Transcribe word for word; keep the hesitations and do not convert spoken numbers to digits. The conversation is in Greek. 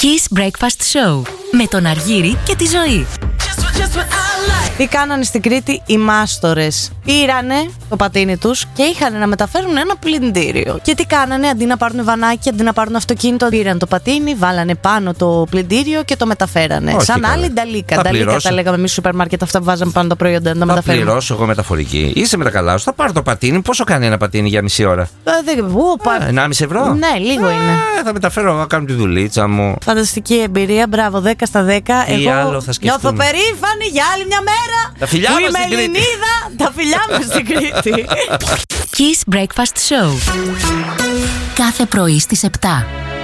Kiss Breakfast Show με τον Αργύρη και τη Ζωή. Τι κάνανε στην Κρήτη οι μάστορες? Πήρανε το πατίνι τους και είχαν να μεταφέρουν ένα πλυντήριο. Και τι κάνανε? Αντί να πάρουν βανάκι, αντί να πάρουν αυτοκίνητο, πήραν το πατίνι, βάλανε πάνω το πλυντήριο και το μεταφέρανε. Όχι, σαν καλά. άλλη νταλίκα. Θα Νταλίκα πληρώσω. τα λέγαμε εμείς στο σούπερ μάρκετ, αυτά που βάζαμε πάνω τα προϊόντα να τα Θα μεταφέρουν. πληρώσω εγώ μεταφορική. Είσαι με τα καλά σου, θα πάρω το πατίνι. Πόσο κάνει ένα πατίνι για μισή ώρα? Ε, δεν- Ου, πα- ενάμιση ευρώ. Ναι, λίγο είναι. Ε, θα μεταφέρω, να κάνω τη δουλίτσα μου. Φανταστική εμπειρία, μπράβο, δέκα στα δέκα. Τι Εγώ άλλο θα σκεφτούμε? νιώθω περήφανη για άλλη μια μέρα. Τα φιλιά που μας είμαι στην Κρήτη. Ελληνίδα, τα φιλιά μου στην Κρήτη. Kiss Breakfast Show. Κάθε πρωί στις επτά.